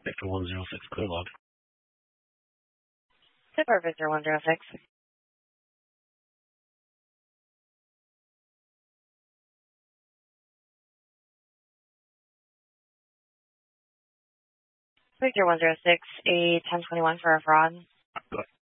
Victor 106, clear log. Super Victor 106. Victor 106, a 1021 for a fraud. Go ahead.